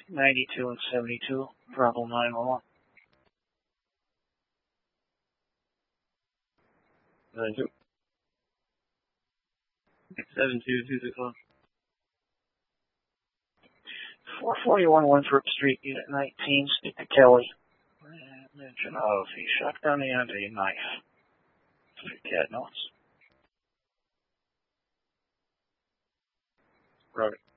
92 and 72, Bravo 911. Thank you. 72261. 441 Winthrop Street, Unit 19, speak to Kelly. Mention of a shotgun and a knife. Cat notes. Right.